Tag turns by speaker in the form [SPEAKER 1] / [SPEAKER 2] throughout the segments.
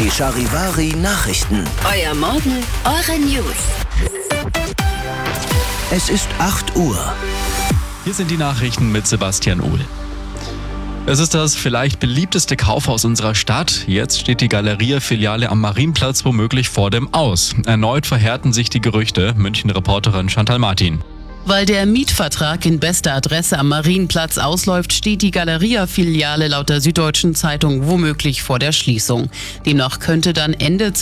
[SPEAKER 1] Die Charivari Nachrichten.
[SPEAKER 2] Euer Morgen, eure News.
[SPEAKER 1] Es ist 8 Uhr.
[SPEAKER 3] Hier sind die Nachrichten mit Sebastian Uhl. Es ist das vielleicht beliebteste Kaufhaus unserer Stadt. Jetzt steht die Galeria-Filiale am Marienplatz womöglich vor dem Aus. Erneut verhärten sich die Gerüchte. München-Reporterin Chantal Martin.
[SPEAKER 4] Weil der Mietvertrag in bester Adresse am Marienplatz ausläuft, steht die Galeria-Filiale laut der Süddeutschen Zeitung womöglich vor der Schließung. Demnach könnte dann Ende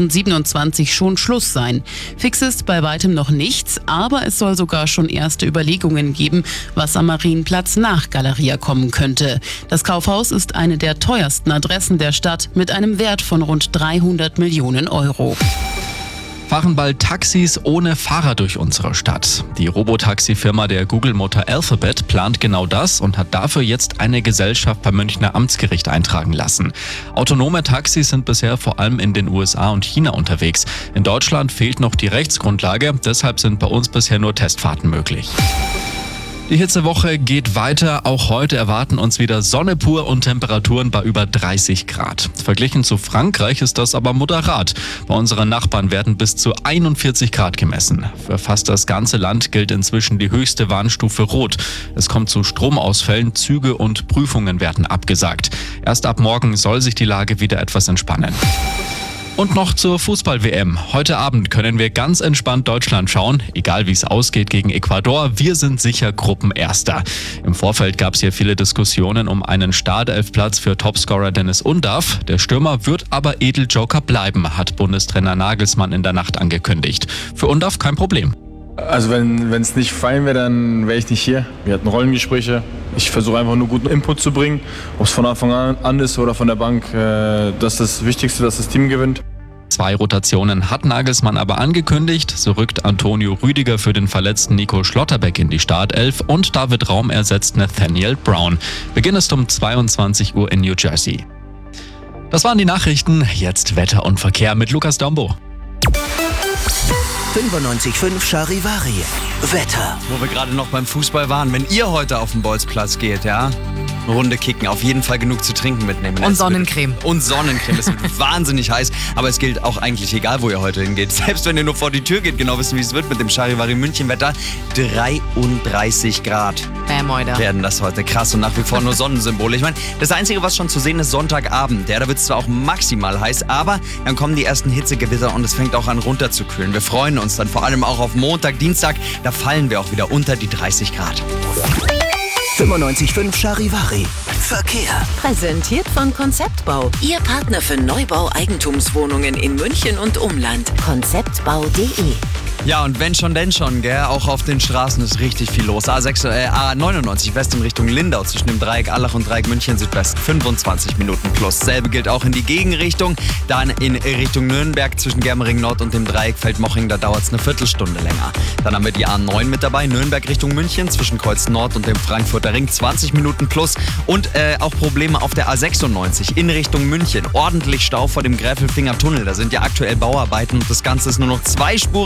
[SPEAKER 4] 2027 schon Schluss sein. Fix ist bei weitem noch nichts, aber es soll sogar schon erste Überlegungen geben, was am Marienplatz nach Galeria kommen könnte. Das Kaufhaus ist eine der teuersten Adressen der Stadt mit einem Wert von rund 300 Millionen Euro.
[SPEAKER 3] Fahren bald Taxis ohne Fahrer durch unsere Stadt. Die Robotaxi-Firma der Google-Mutter Alphabet plant genau das und hat dafür jetzt eine Gesellschaft beim Münchner Amtsgericht eintragen lassen. Autonome Taxis sind bisher vor allem in den USA und China unterwegs. In Deutschland fehlt noch die Rechtsgrundlage, deshalb sind bei uns bisher nur Testfahrten möglich. Die Hitzewoche geht weiter. Auch heute erwarten uns wieder Sonne pur und Temperaturen bei über 30 Grad. Verglichen zu Frankreich ist das aber moderat. Bei unseren Nachbarn werden bis zu 41 Grad gemessen. Für fast das ganze Land gilt inzwischen die höchste Warnstufe Rot. Es kommt zu Stromausfällen, Züge und Prüfungen werden abgesagt. Erst ab morgen soll sich die Lage wieder etwas entspannen. Und noch zur Fußball-WM. Heute Abend können wir ganz entspannt Deutschland schauen. Egal wie es ausgeht gegen Ecuador, wir sind sicher Gruppenerster. Im Vorfeld gab es hier viele Diskussionen um einen Startelfplatz für Topscorer Dennis Undav. Der Stürmer wird aber Edeljoker bleiben, hat Bundestrainer Nagelsmann in der Nacht angekündigt. Für Undav kein Problem.
[SPEAKER 5] Also wenn es nicht fein wäre, dann wäre ich nicht hier. Wir hatten Rollengespräche. Ich versuche einfach nur guten Input zu bringen. Ob es von Anfang an ist oder von der Bank, das ist das Wichtigste, dass das Team gewinnt.
[SPEAKER 3] 2 Rotationen hat Nagelsmann aber angekündigt. So rückt Antonio Rüdiger für den verletzten Nico Schlotterbeck in die Startelf und David Raum ersetzt Nathaniel Brown. Beginn ist um 22 Uhr in New Jersey. Das waren die Nachrichten. Jetzt Wetter und Verkehr mit Lukas Dombo.
[SPEAKER 1] 95.5 Charivari. Wetter.
[SPEAKER 6] Wo wir gerade noch beim Fußball waren, wenn ihr heute auf den Bolzplatz geht, ja, eine Runde kicken, auf jeden Fall genug zu trinken mitnehmen.
[SPEAKER 7] Und Sonnencreme.
[SPEAKER 6] Und Sonnencreme, es wird wahnsinnig heiß, aber es gilt auch eigentlich egal, wo ihr heute hingeht. Selbst wenn ihr nur vor die Tür geht, genau wissen, wie es wird mit dem Charivari München Wetter. 33 Grad werden das heute, krass, und nach wie vor nur Sonnensymbole. Ich meine, das Einzige, was schon zu sehen ist, Sonntagabend, ja, da wird es zwar auch maximal heiß, aber dann kommen die ersten Hitzegewitter und es fängt auch an runterzukühlen. Wir freuen uns dann vor allem auch auf Montag, Dienstag, da fallen wir auch wieder unter die 30 Grad.
[SPEAKER 1] 95.5 Charivari. Verkehr.
[SPEAKER 2] Präsentiert von Konzeptbau. Ihr Partner für Neubau-Eigentumswohnungen in München und Umland. Konzeptbau.de.
[SPEAKER 6] Ja, und wenn schon, denn schon, gell? Auch auf den Straßen ist richtig viel los. A99 West in Richtung Lindau zwischen dem Dreieck Allach und Dreieck München Südwest 25 Minuten plus. Selbe gilt auch in die Gegenrichtung. Dann in Richtung Nürnberg zwischen Germering Nord und dem Dreieck Feldmoching, da dauert es eine Viertelstunde länger. Dann haben wir die A9 mit dabei, Nürnberg Richtung München zwischen Kreuz Nord und dem Frankfurter Ring 20 Minuten plus. Und auch Probleme auf der A96 in Richtung München. Ordentlich Stau vor dem Gräfelfinger Tunnel. Da sind ja aktuell Bauarbeiten und das Ganze ist nur noch 2 Spuren